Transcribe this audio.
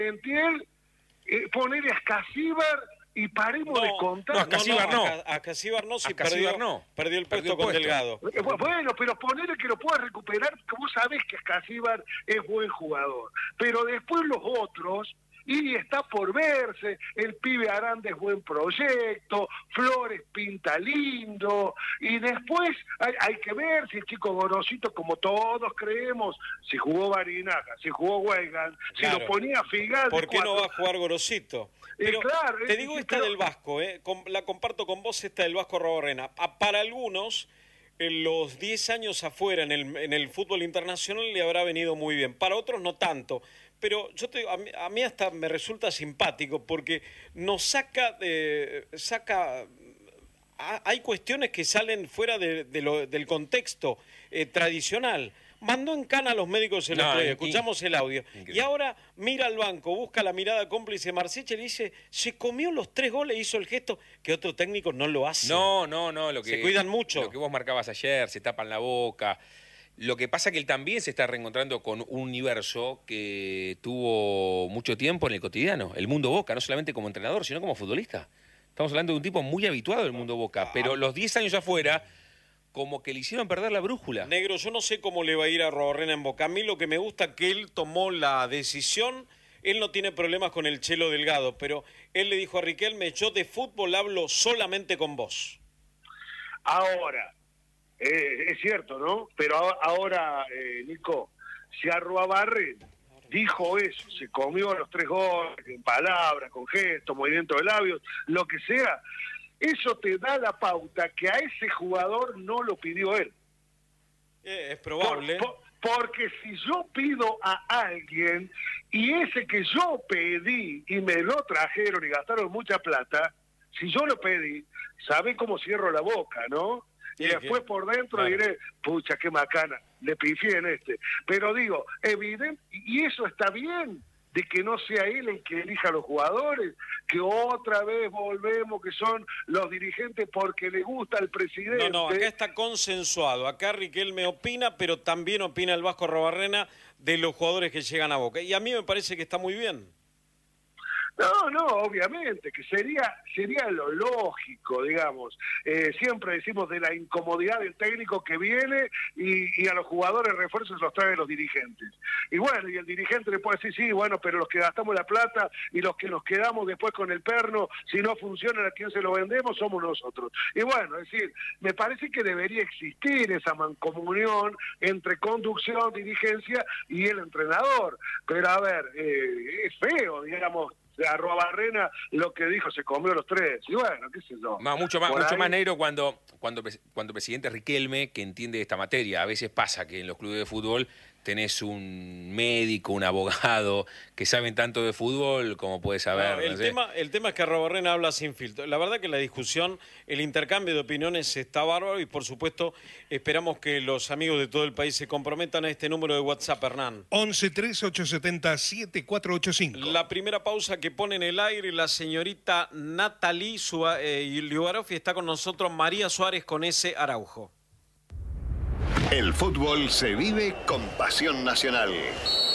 Montiel, poner a Escasíbar y paremos de contar. No, a Escasíbar no, sí perdió el puesto con Delgado. Bueno, pero ponerle que lo pueda recuperar, que vos sabés que Escasíbar es buen jugador. Pero después los otros, y está por verse, el pibe Aranda es buen proyecto, Flores pinta lindo, y después hay que ver si el chico Gorosito, como todos creemos, si jugó Barinaga, si jugó Weigand, claro. Si lo ponía Figal... ¿Por qué no va a jugar Gorosito? Pero claro, te digo esta del Vasco, la comparto con vos, esta del Vasco Arruabarrena. Para algunos, en los 10 años afuera en el fútbol internacional le habrá venido muy bien, para otros no tanto. Pero yo te digo, a mí hasta me resulta simpático porque nos saca hay cuestiones que salen fuera del contexto tradicional. Mandó en cana a los médicos el otro día, escuchamos el audio. Increíble. Y ahora mira al banco, busca la mirada cómplice Marsiche y le dice, se comió los 3 goles, hizo el gesto que otro técnico no lo hace. No, se cuidan mucho. Lo que vos marcabas ayer, se tapan la boca. Lo que pasa es que él también se está reencontrando con un universo que tuvo mucho tiempo en el cotidiano, el mundo Boca, no solamente como entrenador, sino como futbolista. Estamos hablando de un tipo muy habituado del mundo Boca, pero los 10 años afuera, como que le hicieron perder la brújula. Negro, yo no sé cómo le va a ir a Arruabarrena en Boca. A mí lo que me gusta es que él tomó la decisión, él no tiene problemas con el Chelo Delgado, pero él le dijo a Riquelme, yo de fútbol hablo solamente con vos. Ahora... es cierto, ¿no? Pero ahora, Nico, si Arruabarrena dijo eso, se comió los 3 goles, en palabras, con gestos, movimiento de labios, lo que sea, eso te da la pauta que a ese jugador no lo pidió él. Es probable. Porque si yo pido a alguien y ese que yo pedí y me lo trajeron y gastaron mucha plata, si yo lo pedí, ¿sabe cómo cierro la boca, no? Y después por dentro diré, pucha, qué macana, le pifié en este. Pero digo, evidente, y eso está bien, de que no sea él el que elija a los jugadores, que otra vez volvemos que son los dirigentes porque le gusta al presidente. No, acá está consensuado. Acá Riquelme opina, pero también opina el Vasco Arruabarrena de los jugadores que llegan a Boca. Y a mí me parece que está muy bien. No, obviamente, que sería lo lógico, digamos. Siempre decimos de la incomodidad del técnico que viene y a los jugadores refuerzos los traen los dirigentes. Y bueno, y el dirigente le puede decir, sí, bueno, pero los que gastamos la plata y los que nos quedamos después con el perno, si no funciona, ¿a quién se lo vendemos? Somos nosotros. Y bueno, es decir, me parece que debería existir esa mancomunión entre conducción, dirigencia y el entrenador. Pero a ver, es feo, digamos, de Arruabarrena lo que dijo, se comió los 3, y bueno, qué sé yo. Mucho más negro cuando el presidente Riquelme, que entiende esta materia. A veces pasa que en los clubes de fútbol tenés un médico, un abogado, que saben tanto de fútbol como puede saber. El tema es que Arruabarrena habla sin filtro. La verdad que la discusión, el intercambio de opiniones está bárbaro y por supuesto esperamos que los amigos de todo el país se comprometan a este número de WhatsApp, Hernán. 1138707485. La primera pausa que pone en el aire la señorita Natalie Liubaroff y está con nosotros María Suárez con ese Araujo. El fútbol se vive con pasión nacional.